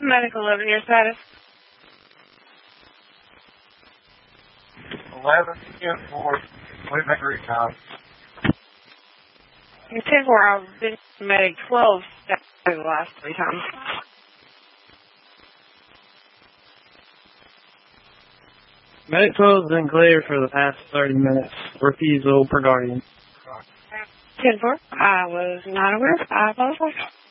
Medical over your status. 11, 10, 4, wait, make a recount. Your 10-4, I've been medic 12 the last 3 times. Medic 12 has been cleared for the past 30 minutes. Refusal per guardian. 10-4, I was not aware. I apologize.